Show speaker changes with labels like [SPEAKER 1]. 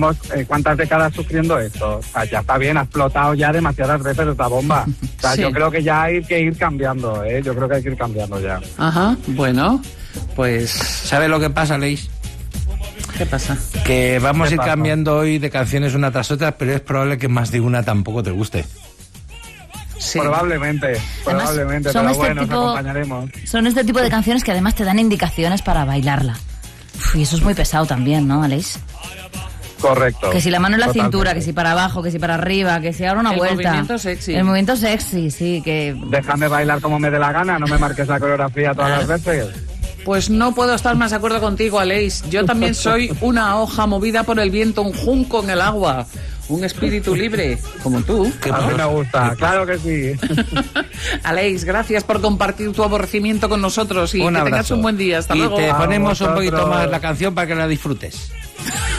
[SPEAKER 1] ¿Cuántas décadas sufriendo esto? O sea, ya está bien, ha explotado ya demasiadas veces esta bomba. O sea,
[SPEAKER 2] Sí.
[SPEAKER 1] yo creo que ya hay que ir cambiando, ¿eh? Yo creo que hay que ir cambiando ya.
[SPEAKER 2] Ajá, bueno, pues...
[SPEAKER 3] ¿Sabes lo que pasa, Leis?
[SPEAKER 2] ¿Qué pasa?
[SPEAKER 3] Que vamos a
[SPEAKER 1] ¿Qué
[SPEAKER 3] ir
[SPEAKER 1] pasa?
[SPEAKER 3] cambiando hoy de canciones una tras otra, pero es probable que más de una tampoco te guste.
[SPEAKER 2] Sí.
[SPEAKER 1] Probablemente,
[SPEAKER 4] Además,
[SPEAKER 1] pero
[SPEAKER 4] son
[SPEAKER 1] bueno, os acompañaremos.
[SPEAKER 4] son este tipo de canciones que además te dan indicaciones para bailarla. Uf, y eso es muy pesado también, ¿no, Aleix?
[SPEAKER 1] Correcto.
[SPEAKER 4] Que si la mano en la
[SPEAKER 1] Totalmente.
[SPEAKER 4] cintura, que si para abajo, que si para arriba, que si ahora una
[SPEAKER 2] El
[SPEAKER 4] vuelta.
[SPEAKER 2] movimiento sexy.
[SPEAKER 4] El movimiento sexy, sí, que...
[SPEAKER 1] Déjame bailar como me dé la gana, no me marques la coreografía todas las veces.
[SPEAKER 2] Pues no puedo estar más de acuerdo contigo, Aleix. Yo también soy una hoja movida por el viento, un junco en el agua, un espíritu libre, como tú.
[SPEAKER 1] A mí me gusta, claro que sí.
[SPEAKER 2] Aleix, gracias por compartir tu aborrecimiento con nosotros y
[SPEAKER 3] Un
[SPEAKER 2] que tengas
[SPEAKER 3] abrazo.
[SPEAKER 2] un buen día. Hasta
[SPEAKER 3] y
[SPEAKER 2] luego.
[SPEAKER 3] te
[SPEAKER 1] A
[SPEAKER 3] ponemos un poquito
[SPEAKER 1] vosotros.
[SPEAKER 3] más la canción para que la disfrutes.